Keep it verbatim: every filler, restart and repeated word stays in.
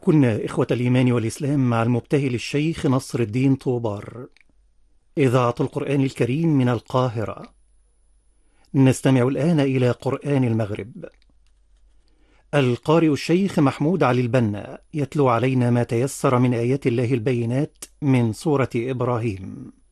كنا إخوة الإيمان والإسلام مع المبتهل الشيخ نصر الدين طوبار، إذاعة القرآن الكريم من القاهرة. نستمع الآن إلى قرآن المغرب. القارئ الشيخ محمود علي البنا يتلو علينا ما تيسر من آيات الله البينات من سورة إبراهيم.